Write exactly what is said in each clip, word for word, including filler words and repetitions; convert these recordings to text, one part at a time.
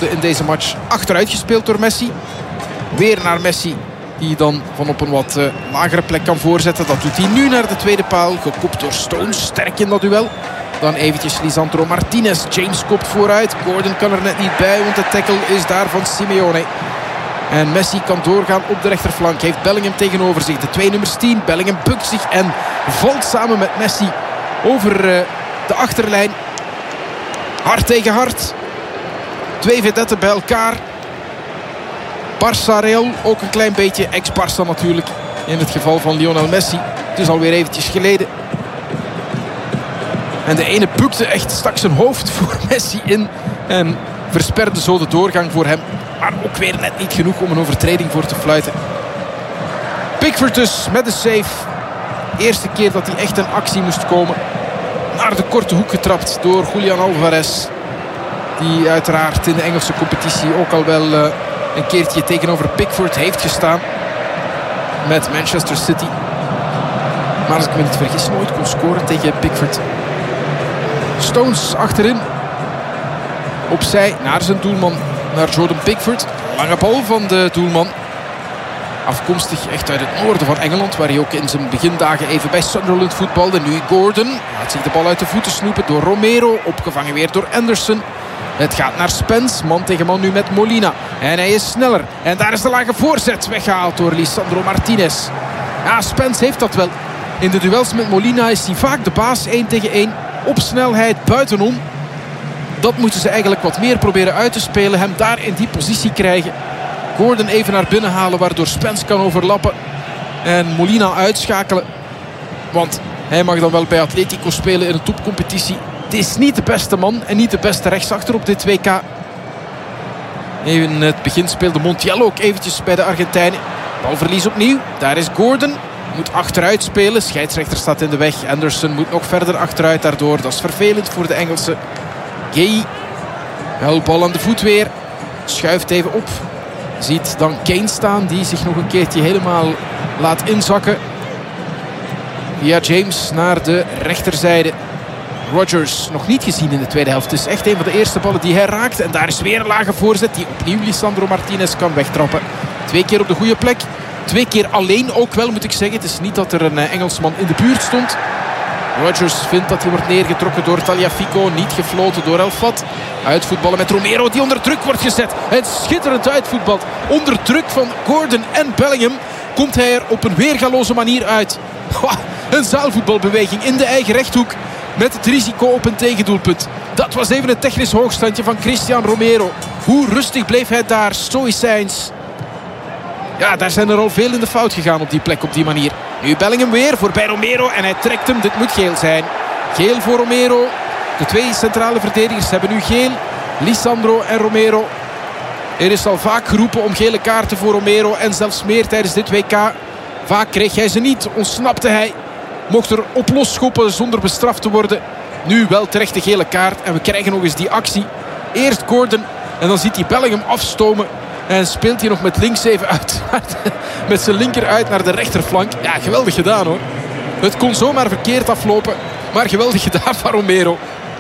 hoofden in deze match achteruit gespeeld door Messi. Weer naar Messi, die dan van op een wat uh, lagere plek kan voorzetten. Dat doet hij nu naar de tweede paal. Gekopt door Stones, sterk in dat duel. Dan eventjes Lisandro Martinez. James kopt vooruit. Gordon kan er net niet bij, want de tackle is daar van Simeone. En Messi kan doorgaan op de rechterflank. Heeft Bellingham tegenover zich. De twee nummers tien. Bellingham bukt zich en valt samen met Messi over uh, de achterlijn. Hart tegen hart. Twee vedetten bij elkaar. Barça Real ook een klein beetje. Ex-Barça natuurlijk. In het geval van Lionel Messi. Het is alweer eventjes geleden. En de ene bukte echt, stak zijn hoofd voor Messi in. En versperde zo de doorgang voor hem. Maar ook weer net niet genoeg om een overtreding voor te fluiten. Pickford dus met de save. Eerste keer dat hij echt in actie moest komen. Naar de korte hoek getrapt door Julian Alvarez. Die uiteraard in de Engelse competitie ook al wel uh, een keertje tegenover Pickford heeft gestaan. Met Manchester City. Maar als ik me niet vergis nooit kon scoren tegen Pickford. Stones achterin. Opzij naar zijn doelman. Naar Jordan Pickford. Lange bal van de doelman. Afkomstig echt uit het noorden van Engeland. Waar hij ook in zijn begindagen even bij Sunderland voetbalde. Nu Gordon. Laat zich de bal uit de voeten snoepen door Romero. Opgevangen weer door Anderson. Het gaat naar Spence. Man tegen man nu met Molina. En hij is sneller. En daar is de lage voorzet weggehaald door Lisandro Martinez. Ja, Spence heeft dat wel. In de duels met Molina is hij vaak de baas. één tegen één. Op snelheid buitenom. Dat moeten ze eigenlijk wat meer proberen uit te spelen. Hem daar in die positie krijgen. Gordon even naar binnen halen waardoor Spence kan overlappen. En Molina uitschakelen. Want hij mag dan wel bij Atletico spelen in een topcompetitie. Het is niet de beste man en niet de beste rechtsachter op dit W K. In het begin speelde Montiel ook eventjes bij de Argentijnen. Balverlies opnieuw. Daar is Gordon. Moet achteruit spelen. Scheidsrechter staat in de weg. Anderson moet nog verder achteruit daardoor. Dat is vervelend voor de Engelsen. Gay. Wel bal aan de voet weer. Schuift even op. Ziet dan Kane staan. Die zich nog een keertje helemaal laat inzakken. Via James naar de rechterzijde. Rodgers nog niet gezien in de tweede helft. Het is echt een van de eerste ballen die hij raakt. En daar is weer een lage voorzet die opnieuw Lisandro Martinez kan wegtrappen. Twee keer op de goede plek. Twee keer alleen ook wel, moet ik zeggen. Het is niet dat er een Engelsman in de buurt stond. Rodgers vindt dat hij wordt neergetrokken door Tagliafico. Niet gefloten door El Fat. Uitvoetballen met Romero die onder druk wordt gezet. Het schitterend uitvoetbald. Onder druk van Gordon en Bellingham komt hij er op een weergaloze manier uit. Een zaalvoetbalbeweging in de eigen rechthoek. Met het risico op een tegendoelpunt. Dat was even een technisch hoogstandje van Cristian Romero. Hoe rustig bleef hij daar. Stoïcijns. Ja, daar zijn er al veel in de fout gegaan op die plek op die manier. Nu Bellingham weer voorbij Romero en hij trekt hem. Dit moet geel zijn. Geel voor Romero. De twee centrale verdedigers hebben nu geel. Lisandro en Romero. Er is al vaak geroepen om gele kaarten voor Romero. En zelfs meer tijdens dit W K. Vaak kreeg hij ze niet. Ontsnapte hij. Mocht er op losschoppen zonder bestraft te worden. Nu wel terecht de gele kaart. En we krijgen nog eens die actie. Eerst Gordon. En dan ziet hij Bellingham afstomen. En speelt hij nog met links even uit. Met zijn linker uit naar de rechterflank. Ja, geweldig gedaan hoor. Het kon zomaar verkeerd aflopen. Maar geweldig gedaan van Romero.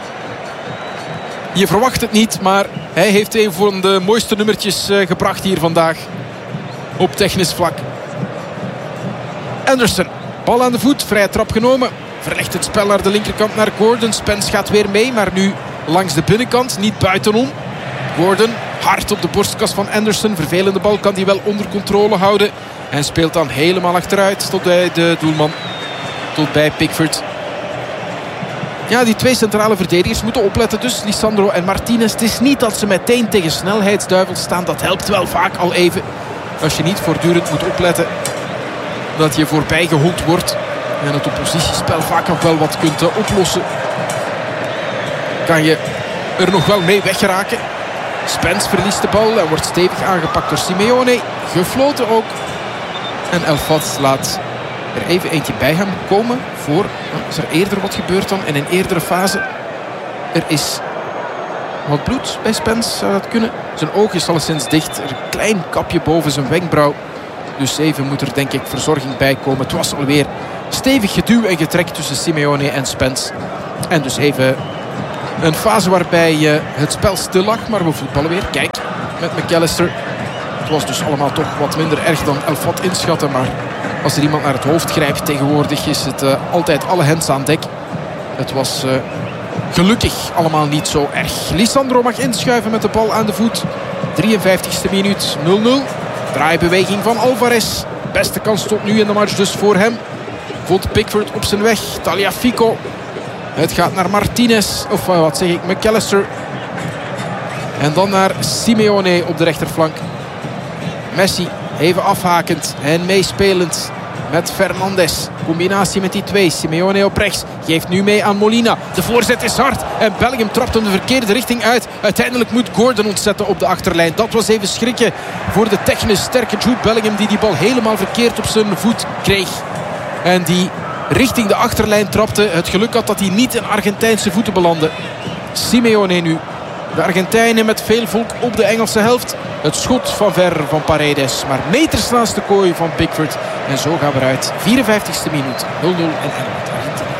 Je verwacht het niet. Maar hij heeft een van de mooiste nummertjes uh, gebracht hier vandaag. Op technisch vlak. Anderson. Bal aan de voet. Vrije trap genomen. Verlegt het spel naar de linkerkant naar Gordon. Spence gaat weer mee. Maar nu langs de binnenkant. Niet buitenom. Gordon. Hard op de borstkas van Anderson. Vervelende bal kan hij wel onder controle houden. En speelt dan helemaal achteruit. Tot bij de doelman. Tot bij Pickford. Ja, die twee centrale verdedigers moeten opletten. Dus Lisandro en Martinez. Het is niet dat ze meteen tegen snelheidsduivels staan. Dat helpt wel vaak al even. Als je niet voortdurend moet opletten. Dat je voorbij gehold wordt. En het oppositiespel vaak nog wel wat kunt oplossen. Kan je er nog wel mee weggeraken. Spence verliest de bal en wordt stevig aangepakt door Simeone. Gefloten ook. En El Fat laat er even eentje bij hem komen. Voor, is er eerder wat gebeurd dan in een eerdere fase. Er is wat bloed bij Spence, zou dat kunnen. Zijn oog is alleszins dicht. Er een klein kapje boven zijn wenkbrauw. Dus even moet er denk ik verzorging bij komen. Het was alweer stevig geduw en getrek tussen Simeone en Spence. En dus even Een fase waarbij uh, het spel stil lag, maar we voetballen weer. Kijk, met McAllister. Het was dus allemaal toch wat minder erg dan El Fat inschatten. Maar als er iemand naar het hoofd grijpt tegenwoordig is het uh, altijd alle hens aan dek. Het was uh, gelukkig allemaal niet zo erg. Lisandro mag inschuiven met de bal aan de voet. drieënvijftigste minuut, nul nul. Draaibeweging van Alvarez. Beste kans tot nu in de match dus voor hem. Vond Pickford op zijn weg. Tagliafico. Het gaat naar Martinez. Of uh, wat zeg ik, McAllister. En dan naar Simeone op de rechterflank. Messi even afhakend en meespelend met Fernandes. Combinatie met die twee. Simeone op rechts. Geeft nu mee aan Molina. De voorzet is hard. En Bellingham trapt hem de verkeerde richting uit. Uiteindelijk moet Gordon ontzetten op de achterlijn. Dat was even schrikken voor de technisch sterke Jude Bellingham. Die die bal helemaal verkeerd op zijn voet kreeg. En die richting de achterlijn trapte. Het geluk had dat hij niet in Argentijnse voeten belandde. Simeone nu. De Argentijnen met veel volk op de Engelse helft. Het schot van ver van Paredes. Maar meters naast de kooi van Pickford. En zo gaan we eruit. vierenvijftigste minuut. nul nul in Engeland.